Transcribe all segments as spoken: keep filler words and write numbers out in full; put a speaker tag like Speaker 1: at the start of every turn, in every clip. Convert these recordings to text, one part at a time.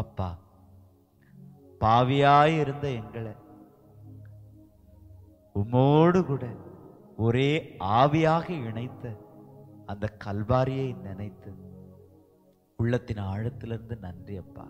Speaker 1: அப்பா, பாவியாயிருந்த எங்களை உம்மோடு கூட ஒரே ஆவியாக இணைத்த அந்த கல்வாரியை நினைத்து உள்ளத்தின் ஆழத்திலிருந்து நன்றி அப்பா.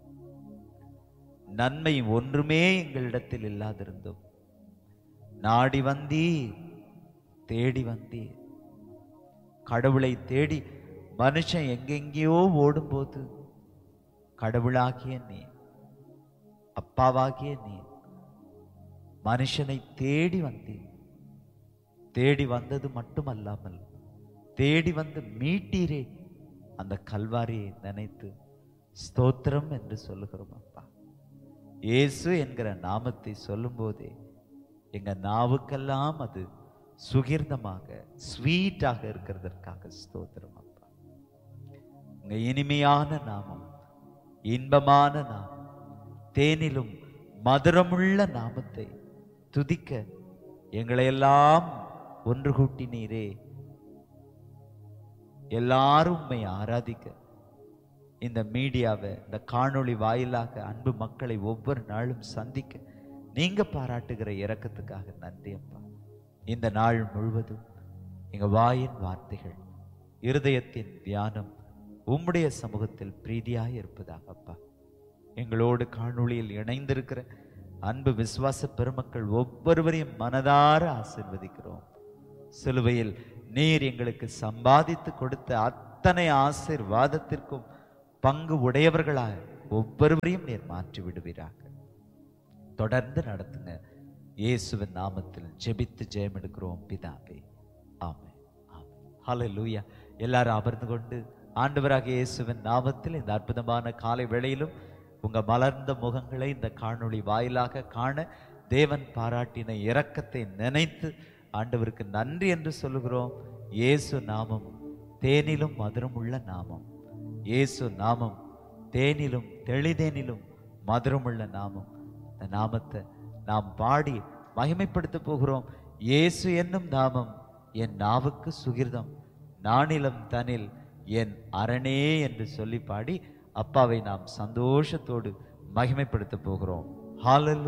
Speaker 1: நன்மை ஒன்றுமே எங்களிடத்தில் இல்லாதிருந்தோம், நாடி வந்தீ, தேடி வந்தீ. கடவுளை தேடி மனுஷன் எங்கெங்கேயோ ஓடும்போது கடவுளாகிய நீ, அப்பாவாகிய நீ மனுஷனை தேடி வந்தீர். தேடி வந்தது மட்டுமல்லாமல் தேடி வந்து மீட்டீரே. அந்த கல்வாரியை நினைத்து ஸ்தோத்திரம் என்று சொல்லுகிறோம் அப்பா. இயேசு என்கிற நாமத்தை சொல்லும் போதே எங்க நாவுக்கெல்லாம் அது சுகிர்தமாக, ஸ்வீட்டாக இருக்கிறதற்காக ஸ்தோத்திரம் அப்பா. உங்க இனிமையான நாமம், இன்பமான நாமம், தேனிலும் மதுரமுள்ள நாமத்தை துதிக்க எங்களையெல்லாம் ஒன்று கூட்டினீரே. எல்லாரும் உம்மை ஆராதிக்க இந்த மீடியாவை, இந்த காணொளி வாயிலாக அன்பு மக்களை ஒவ்வொரு நாளும் சந்திக்க நீங்க பாராட்டுகிற இரக்கத்துக்காக நன்றி அப்பா. இந்த நாள் முழுவதும் எங்க வாயின் வார்த்தைகள், இருதயத்தின் தியானம் உம்முடைய சமூகத்தில் பிரீதியாய் இருப்பதாக அப்பா. எங்களோடு காணொளியில் இணைந்திருக்கிற அன்பு விசுவாச பெருமக்கள் ஒவ்வொருவரையும் மனதார ஆசீர்வதிக்கிறோம். சிலுவையில் நீர் எங்களுக்கு சம்பாதித்து கொடுத்த அத்தனை ஆசீர்வாதத்திற்கும் பங்கு உடையவர்களாக ஒவ்வொருவரையும் நீர் மாற்றி விடுவீராக. தொடர்ந்து நடத்துங்க. இயேசுவின் நாமத்தில் ஜெபித்து ஜெயம் எடுக்கிறோம் பிதாவே, ஆமென், ஆமென். ஹல்லேலூயா. எல்லாரும் அமர்ந்து கொண்டு ஆண்டவராகிய இயேசுவின் நாமத்தில் இந்த அற்புதமான காலை வேளையிலும் உங்க மலர்ந்த முகங்களை இந்த காணொளி வாயிலாக காண தேவன் பாராட்டின இரக்கத்தை நினைத்து ஆண்டவருக்கு நன்றி என்று சொல்லுகிறோம். இயேசு நாமம் தேனிலும் மதுரமுள்ள நாமம். இயேசு நாமம் தேனிலும் தெளிதேனிலும் மதுரமுள்ள நாமம். இந்த நாமத்தை நாம் பாடி மகிமைப்படுத்த போகிறோம். இயேசு என்னும் நாமம் என் நாவுக்கு சுகிர்தம், நானிலம் தனில் என் அரணே என்று சொல்லி பாடி அப்பாவை நாம் சந்தோஷத்தோடு மகிமைப்படுத்த போகிறோம். ஹல்லேலூயா.